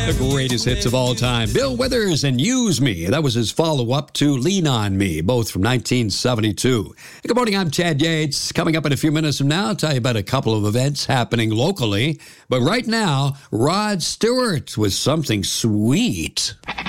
The greatest hits of all time. Bill Withers and Use Me. That was his follow-up to Lean On Me, both from 1972. Good morning, I'm Chad Yates. Coming up in a few minutes from now, I'll tell you about a couple of events happening locally. But right now, Rod Stewart with something sweet.